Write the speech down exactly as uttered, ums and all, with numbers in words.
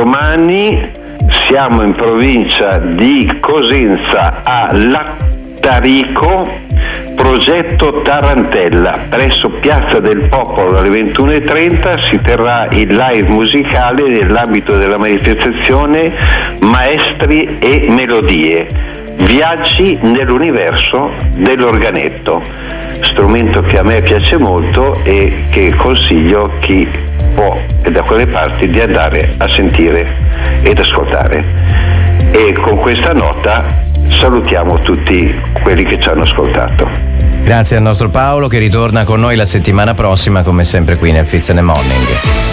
domani siamo in provincia di Cosenza a Lattarico, progetto Tarantella, presso Piazza del Popolo alle ventuno e trenta si terrà il live musicale nell'ambito della manifestazione Maestri e Melodie, viaggi nell'universo dell'organetto, strumento che a me piace molto e che consiglio chi può e da quelle parti di andare a sentire ed ascoltare. E con questa nota salutiamo tutti quelli che ci hanno ascoltato. Grazie al nostro Paolo, che ritorna con noi la settimana prossima come sempre qui nel Fizz and the Morning.